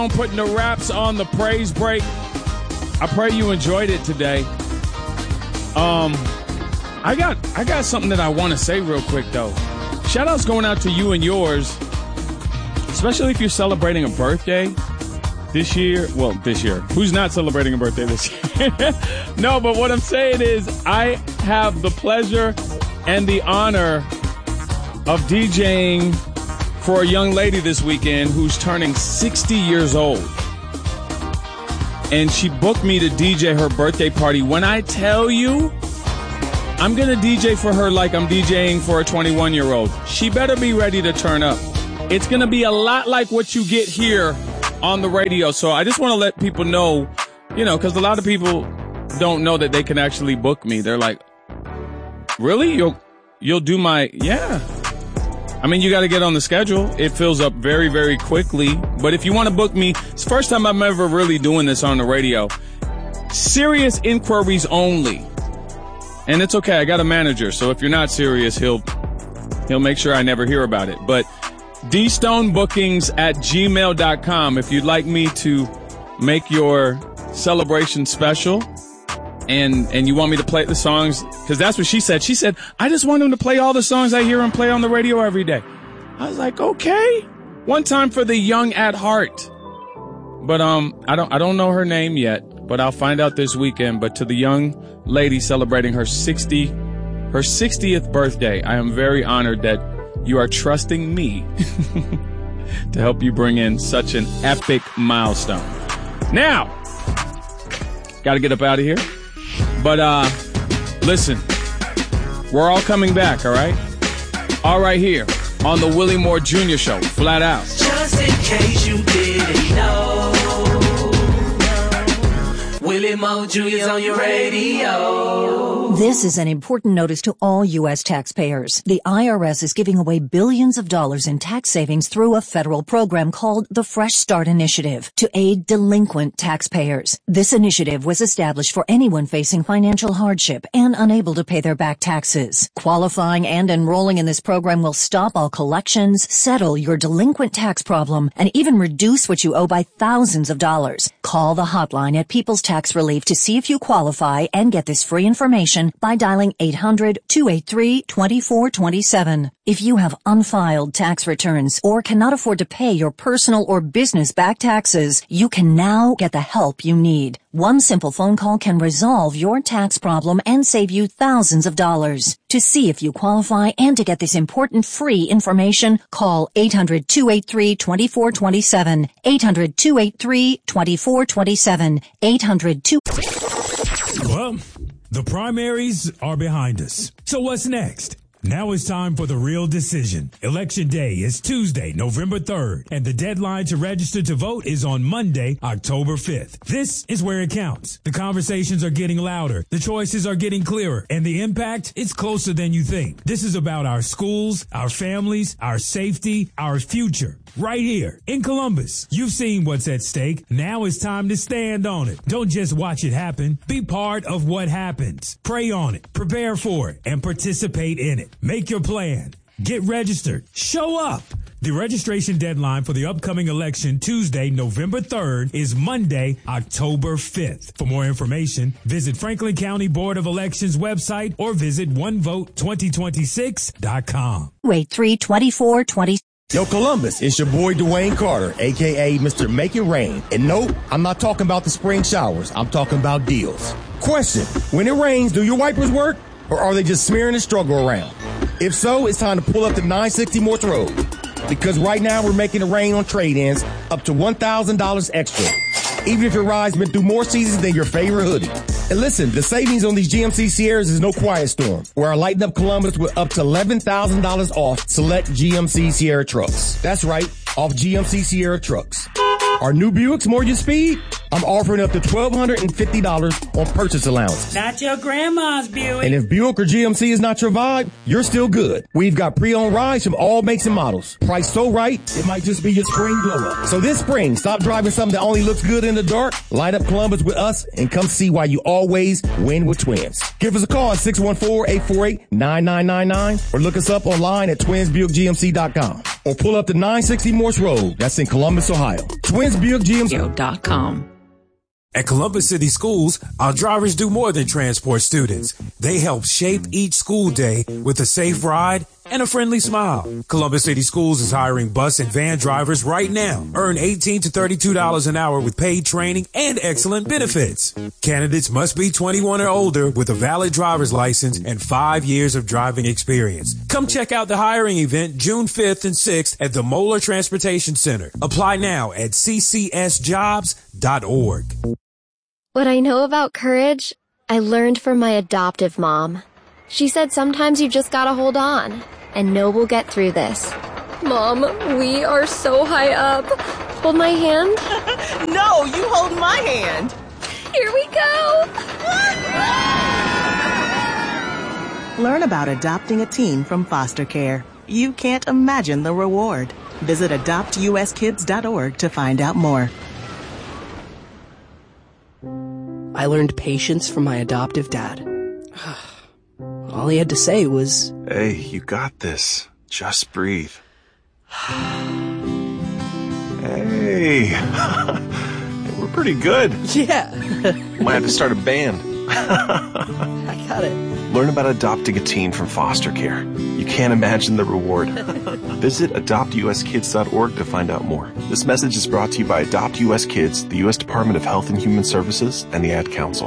Putting the wraps on the praise break. I pray you enjoyed it today. I got something that I want to say real quick though. Shout outs going out to you and yours, especially if you're celebrating a birthday this year. Well, this year. Who's not celebrating a birthday this year? No, but what I'm saying is I have the pleasure and the honor of DJing for a young lady this weekend who's turning 60 years old. And she booked me to DJ her birthday party. When I tell you, I'm going to DJ for her like I'm DJing for a 21-year-old. She better be ready to turn up. It's going to be a lot like what you get here on the radio. So I just want to let people know, because a lot of people don't know that they can actually book me. They're like, really? You'll do my, yeah. I mean, you got to get on the schedule. It fills up very, very quickly. But if you want to book me, it's the first time I'm ever really doing this on the radio. Serious inquiries only. And it's okay. I got a manager. So if you're not serious, he'll make sure I never hear about it. But dstonebookings@gmail.com if you'd like me to make your celebration special. And you want me to play the songs, because that's what she said. She said, I just want him to play all the songs I hear him play on the radio every day. I was like, okay. One time for the young at heart. But I don't know her name yet, but I'll find out this weekend. But to the young lady celebrating her 60th birthday, I am very honored that you are trusting me to help you bring in such an epic milestone. Now, got to get up out of here. But, listen, we're all coming back, all right? All right here on the Willie Moore Jr. Show, flat out. Just in case you didn't know, Willie Moore Jr.'s on your radio. This is an important notice to all U.S. taxpayers. The IRS is giving away billions of dollars in tax savings through a federal program called the Fresh Start Initiative to aid delinquent taxpayers. This initiative was established for anyone facing financial hardship and unable to pay their back taxes. Qualifying and enrolling in this program will stop all collections, settle your delinquent tax problem, and even reduce what you owe by thousands of dollars. Call the hotline at People's Tax Relief to see if you qualify and get this free information by dialing 800-283-2427. If you have unfiled tax returns or cannot afford to pay your personal or business back taxes, you can now get the help you need. One simple phone call can resolve your tax problem and save you thousands of dollars. To see if you qualify and to get this important free information, call 800-283-2427. 800-283-2427. 800-2... Well, the primaries are behind us. So what's next? Now it's time for the real decision. Election day is Tuesday, November 3rd, and the deadline to register to vote is on Monday, October 5th. This is where it counts. The conversations are getting louder, the choices are getting clearer, and the impact is closer than you think. This is about our schools, our families, our safety, our future. Right here in Columbus. You've seen what's at stake. Now it's time to stand on it. Don't just watch it happen. Be part of what happens. Pray on it, prepare for it, and participate in it. Make your plan. Get registered. Show up. The registration deadline for the upcoming election, Tuesday, November 3rd, is Monday, October 5th. For more information, visit Franklin County Board of Elections website or visit onevote2026.com. Wait, 324-20. Yo, Columbus, it's your boy Dwayne Carter, a.k.a. Mr. Make It Rain. And no, I'm not talking about the spring showers. I'm talking about deals. Question, when it rains, do your wipers work? Or are they just smearing the struggle around? If so, it's time to pull up to 960 Morse Road. Because right now we're making it rain on trade-ins up to $1,000 extra. Even if your ride's been through more seasons than your favorite hoodie. And listen, the savings on these GMC Sierras is no quiet storm. We're lighting up Columbus with up to $11,000 off select GMC Sierra trucks. That's right, off GMC Sierra trucks. Our new Buicks more your speed? I'm offering up to $1,250 on purchase allowance. Not your grandma's Buick. And if Buick or GMC is not your vibe, you're still good. We've got pre-owned rides from all makes and models. Priced so right, it might just be your spring glow-up. So this spring, stop driving something that only looks good in the dark. Light up Columbus with us and come see why you always win with Twins. Give us a call at 614-848-9999 or look us up online at twinsbuickgmc.com. or pull up to 960 Morse Road. That's in Columbus, Ohio. Twins Buick GMC.com. At Columbus City Schools, our drivers do more than transport students. They help shape each school day with a safe ride and a friendly smile. Columbus City Schools is hiring bus and van drivers right now. Earn $18 to $32 an hour with paid training and excellent benefits. Candidates must be 21 or older with a valid driver's license and 5 years of driving experience. Come check out the hiring event June 5th and 6th at the Moeller Transportation Center. Apply now at ccsjobs.org. What I know about courage, I learned from my adoptive mom. She said sometimes you just gotta hold on, and know we'll get through this. Mom, we are so high up. Hold my hand. No, you hold my hand. Here we go. Learn about adopting a teen from foster care. You can't imagine the reward. Visit adoptuskids.org to find out more. I learned patience from my adoptive dad. All he had to say was, "Hey, you got this. Just breathe." Hey, we're pretty good. Yeah. Might have to start a band. I got it. Learn about adopting a teen from foster care. You can't imagine the reward. Visit adoptuskids.org to find out more. This message is brought to you by Adopt US Kids, the U.S. Department of Health and Human Services, and the Ad Council.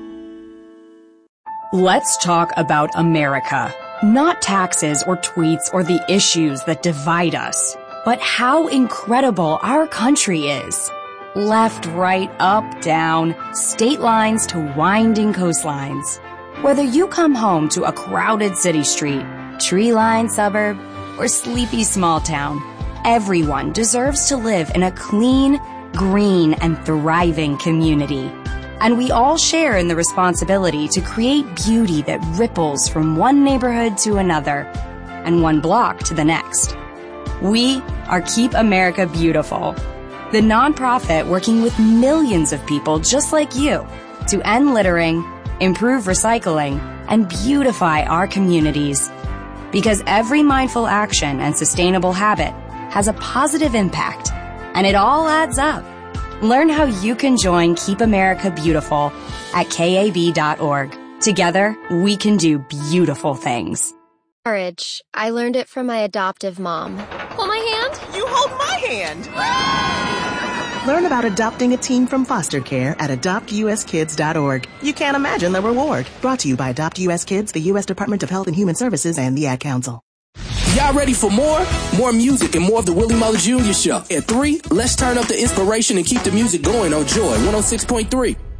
Let's talk about America. Not taxes or tweets or the issues that divide us, but how incredible our country is. Left, right, up, down, state lines to winding coastlines. Whether you come home to a crowded city street, tree-lined suburb, or sleepy small town, everyone deserves to live in a clean, green, and thriving community. And we all share in the responsibility to create beauty that ripples from one neighborhood to another and one block to the next. We are Keep America Beautiful, the nonprofit working with millions of people just like you to end littering, improve recycling, and beautify our communities. Because every mindful action and sustainable habit has a positive impact, and it all adds up. Learn how you can join Keep America Beautiful at KAB.org. Together, we can do beautiful things. Courage, I learned it from my adoptive mom. Hold my hand. You hold my hand. Learn about adopting a teen from foster care at adoptuskids.org. You can't imagine the reward. Brought to you by Adopt US Kids, the U.S. Department of Health and Human Services, and the Ad Council. Y'all ready for more? More music and more of the Willie Muller Jr. Show. At 3, let's turn up the inspiration and keep the music going on Joy 106.3.